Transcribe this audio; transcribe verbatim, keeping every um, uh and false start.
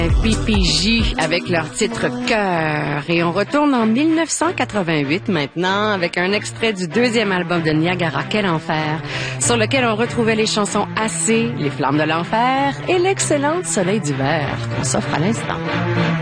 P P J avec leur titre Cœur. Et on retourne en mille neuf cent quatre-vingt-huit maintenant avec un extrait du deuxième album de Niagara, Quel enfer, sur lequel on retrouvait les chansons Assez, Les flammes de l'enfer et l'excellente Soleil d'hiver qu'on s'offre à l'instant.